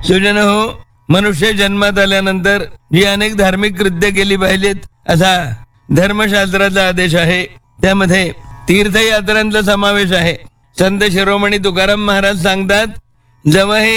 सुजन हो, मनुष्य जन्मात आल्यानंतर जी अनेक धार्मिक कृत्य केली पाहिजेत असा धर्मशास्त्राचा आदेश आहे. त्यामध्ये तीर्थयात्रांचा समावेश आहे. संत शिरोमणी तुकाराम महाराज सांगतात, जव हे